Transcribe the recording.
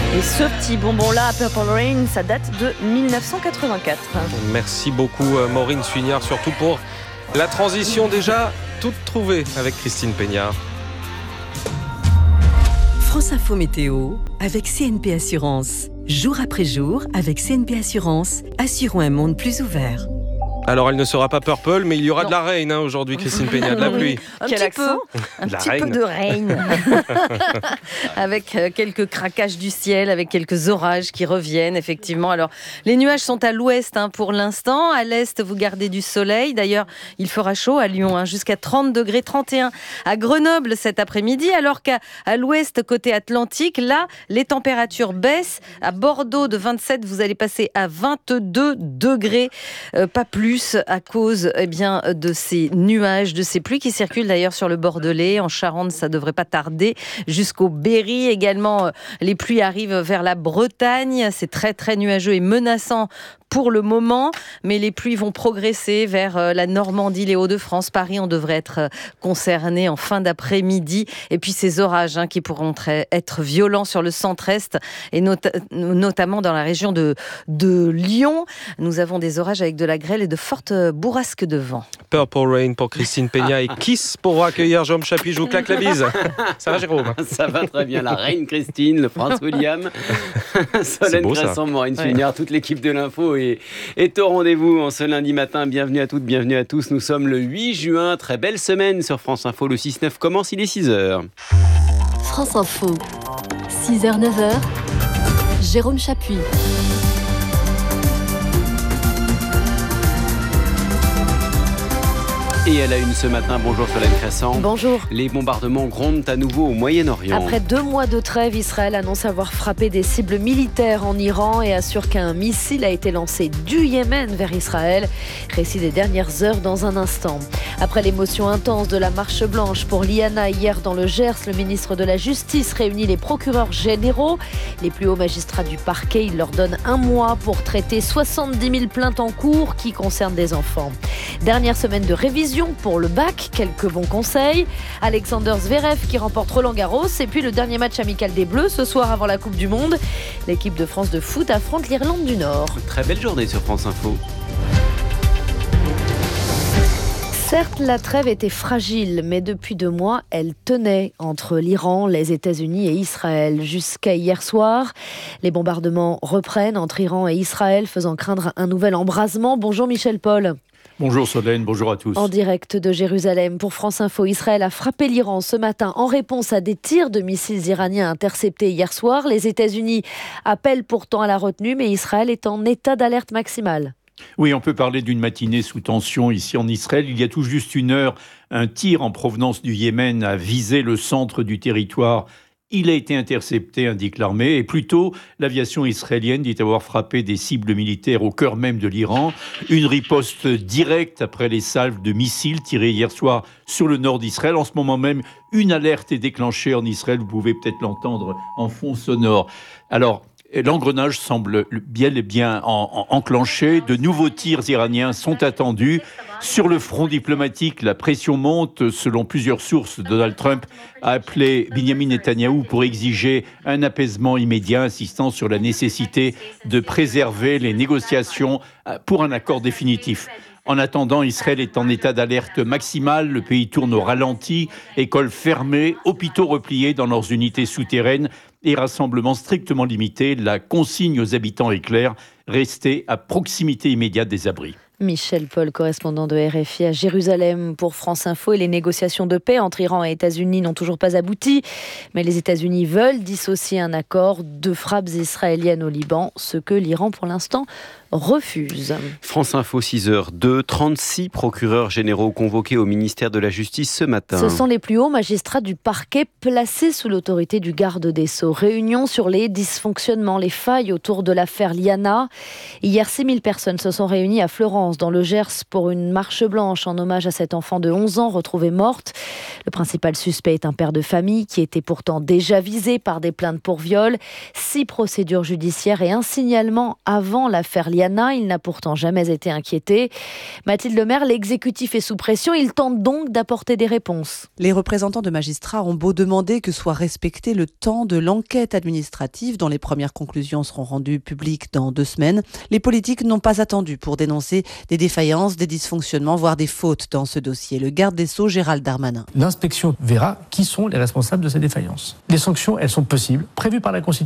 Et ce petit bonbon-là, Purple Rain, ça date de 1984. Merci beaucoup Maureen Suignard, surtout pour la transition déjà toute trouvée avec Christine Peignard. France Info Météo avec CNP Assurance. Jour après jour, avec CNP Assurance, assurons un monde plus ouvert. Alors, elle ne sera pas purple, mais il y aura de la rain aujourd'hui, Christine Peignard, de la pluie. Quel accent ? Un petit peu de rain. Avec quelques craquages du ciel, avec quelques orages qui reviennent, effectivement. Alors, les nuages sont à l'ouest pour l'instant. À l'est, vous gardez du soleil. D'ailleurs, il fera chaud à Lyon, jusqu'à 30 degrés, 31 à Grenoble cet après-midi. Alors qu'à l'ouest, côté Atlantique, là, les températures baissent. À Bordeaux, de 27, vous allez passer à 22 degrés, pas plus, à cause de ces nuages, de ces pluies qui circulent d'ailleurs sur le Bordelais. En Charente, ça ne devrait pas tarder jusqu'au Berry. Également, les pluies arrivent vers la Bretagne. C'est très très nuageux et menaçant pour le moment, mais les pluies vont progresser vers la Normandie, les Hauts-de-France, Paris. On devrait être concerné en fin d'après-midi. Et puis ces orages qui pourront être violents sur le centre-est et notamment dans la région de Lyon. Nous avons des orages avec de la grêle et de fortes bourrasques de vent. Purple Rain pour Christine Peignard et Kiss pour accueillir Jérôme Chapuis. Je vous claque la bise. Ça va, Jérôme ? Ça va très bien. La reine Christine, le prince William, Solène Cresson, Maureen Suignard, toute l'équipe de l'info est au rendez-vous en ce lundi matin. Bienvenue à toutes, bienvenue à tous. Nous sommes le 8 juin. Très belle semaine sur France Info. Le 6-9 commence, il est 6h. France Info, 6h, 9h, Jérôme Chapuis. Et à la une ce matin, bonjour Solène Cresson. Bonjour. Les bombardements grondent à nouveau au Moyen-Orient. Après 2 mois de trêve, Israël annonce avoir frappé des cibles militaires en Iran et assure qu'un missile a été lancé du Yémen vers Israël. Récit des dernières heures dans un instant. Après l'émotion intense de la marche blanche pour l'IANA hier dans le Gers, le ministre de la Justice réunit les procureurs généraux, les plus hauts magistrats du parquet. Il leur donne 1 mois pour traiter 70 000 plaintes en cours qui concernent des enfants. Dernière semaine de révision pour le bac, quelques bons conseils. Alexander Zverev qui remporte Roland-Garros et puis le dernier match amical des Bleus ce soir avant la Coupe du Monde. L'équipe de France de foot affronte l'Irlande du Nord. Très belle journée sur France Info. Certes, la trêve était fragile, mais depuis 2 mois, elle tenait entre l'Iran, les États-Unis et Israël. Jusqu'à hier soir, les bombardements reprennent entre Iran et Israël, faisant craindre un nouvel embrasement. Bonjour Michel Paul. Bonjour Solène, bonjour à tous. En direct de Jérusalem pour France Info, Israël a frappé l'Iran ce matin en réponse à des tirs de missiles iraniens interceptés hier soir. Les États-Unis appellent pourtant à la retenue, mais Israël est en état d'alerte maximale. Oui, on peut parler d'une matinée sous tension ici en Israël. Il y a tout juste 1 heure, un tir en provenance du Yémen a visé le centre du territoire. Il a été intercepté, indique l'armée, et plus tôt, l'aviation israélienne dit avoir frappé des cibles militaires au cœur même de l'Iran. Une riposte directe après les salves de missiles tirés hier soir sur le nord d'Israël. En ce moment même, une alerte est déclenchée en Israël. Vous pouvez peut-être l'entendre en fond sonore. Alors, l'engrenage semble bien et bien enclenché. De nouveaux tirs iraniens sont attendus. Sur le front diplomatique, la pression monte. Selon plusieurs sources, Donald Trump a appelé Benjamin Netanyahou pour exiger un apaisement immédiat, insistant sur la nécessité de préserver les négociations pour un accord définitif. En attendant, Israël est en état d'alerte maximale. Le pays tourne au ralenti. Écoles fermées, hôpitaux repliés dans leurs unités souterraines et rassemblements strictement limités. La consigne aux habitants est claire, rester à proximité immédiate des abris. Michel Paul, correspondant de RFI à Jérusalem pour France Info. Et les négociations de paix entre Iran et États-Unis n'ont toujours pas abouti. Mais les États-Unis veulent dissocier un accord de frappes israéliennes au Liban, ce que l'Iran pour l'instant refuse. France Info 6h02, 36 procureurs généraux convoqués au ministère de la Justice ce matin. Ce sont les plus hauts magistrats du parquet placés sous l'autorité du garde des Sceaux. Réunion sur les dysfonctionnements, les failles autour de l'affaire Liana. Hier, 6000 personnes se sont réunies à Florence, dans le Gers, pour une marche blanche en hommage à cette enfant de 11 ans retrouvée morte. Le principal suspect est un père de famille qui était pourtant déjà visé par des plaintes pour viol. 6 procédures judiciaires et un signalement avant l'affaire Liana. Liana. Il n'a pourtant jamais été inquiété. Mathilde Lemaire, l'exécutif est sous pression. Il tente donc d'apporter des réponses. Les représentants de magistrats ont beau demander que soit respecté le temps de l'enquête administrative, dont les premières conclusions seront rendues publiques dans 2 semaines. Les politiques n'ont pas attendu pour dénoncer des défaillances, des dysfonctionnements, voire des fautes dans ce dossier. Le garde des Sceaux, Gérald Darmanin. L'inspection verra qui sont les responsables de ces défaillances. Les sanctions, elles sont possibles, prévues par la Constitution.